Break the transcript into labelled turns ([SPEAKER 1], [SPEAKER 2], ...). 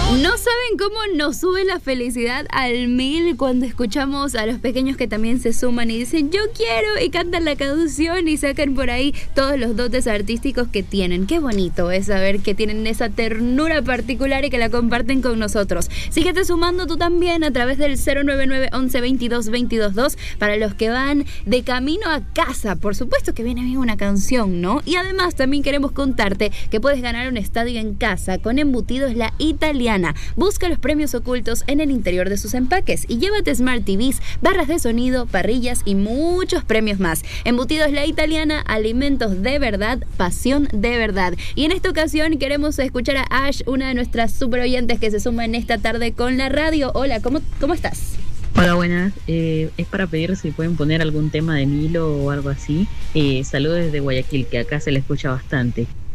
[SPEAKER 1] No saben cómo nos sube la felicidad al 1000 cuando escuchamos a los pequeños que también se suman y dicen yo quiero y cantan la canción y sacan por ahí todos los dotes artísticos que tienen. Qué bonito es saber que tienen esa ternura particular y que la comparten con nosotros. Síguete sumando tú también a través del 099 11 22 22 2 para los que van de camino a casa. Por supuesto que viene bien una canción, ¿no? Y además también queremos contarte que puedes ganar un estadio en casa con Embutidos La Italiana. Busca los premios ocultos en el interior de sus empaques y llévate Smart TVs, barras de sonido, parrillas y muchos premios más. Embutidos La Italiana, alimentos de verdad, pasión de verdad. Y en esta ocasión queremos escuchar a Ash, una de nuestras super oyentes que se suma en esta tarde con la radio. Hola, ¿cómo estás?
[SPEAKER 2] Hola, buenas. Es para pedir si pueden poner algún tema de Milo o algo así. Saludos desde Guayaquil, que acá se le escucha bastante.